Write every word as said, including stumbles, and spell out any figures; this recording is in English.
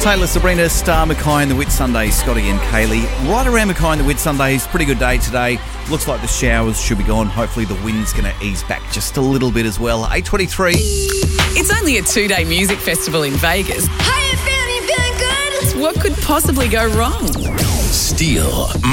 Taylor, Sabrina, Star, Mackay and the Whitsundays, Scotty and Kaylee. Right around Mackay and the Whitsundays, pretty good day today. Looks like the showers should be gone. Hopefully the wind's going to ease back just a little bit as well. eight twenty-three. It's only a two-day music festival in Vegas. How you feeling? You feeling good? What could possibly go wrong? Steele